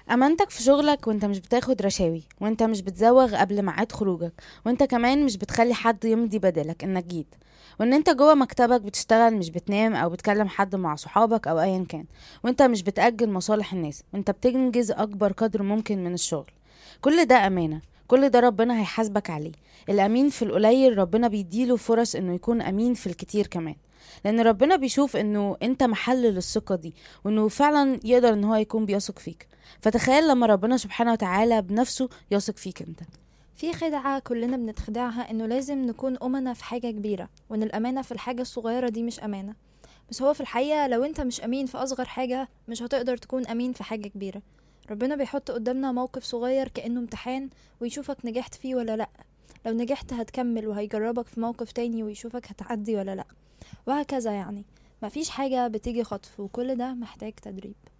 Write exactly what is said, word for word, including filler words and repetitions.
امانتك في شغلك، وانت مش بتاخد رشاوي، وانت مش بتزوغ قبل ميعاد خروجك، وانت كمان مش بتخلي حد يمضي بدلك انك جيت، وان انت جوه مكتبك بتشتغل مش بتنام او بتكلم حد مع صحابك او ايا كان، وانت مش بتأجل مصالح الناس، وانت بتنجز اكبر قدر ممكن من الشغل. كل ده امانة، كل ده ربنا هيحاسبك عليه. الامين في القليل ربنا بيديله فرص انه يكون امين في الكتير كمان، لان ربنا بيشوف انه انت محل للثقة دي، وانه فعلا يقدر ان هو يكون بيثق فيك. فتخيل لما ربنا سبحانه وتعالى بنفسه يثق فيك انت. في خدعة كلنا بنتخدعها انه لازم نكون أمنا في حاجة كبيرة، وان الأمانة في الحاجة الصغيرة دي مش أمانة. بس هو في الحقيقة لو انت مش أمين في أصغر حاجة مش هتقدر تكون أمين في حاجة كبيرة. ربنا بيحط قدامنا موقف صغير كأنه امتحان ويشوفك نجحت فيه ولا لأ. لو نجحت هتكمل وهيجربك في موقف تاني ويشوفك هتعدي ولا لأ، وهكذا يعني. مفيش حاجة بتيجي خطف، وكل ده محتاج تدريب.